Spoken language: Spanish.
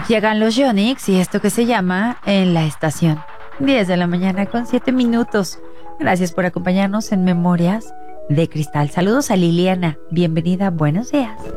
Llegan los Yonix y esto que se llama En la Estación. 10 de la mañana con 7 minutos. Gracias por acompañarnos en Memorias de Cristal. Saludos a Liliana. Bienvenida, buenos días.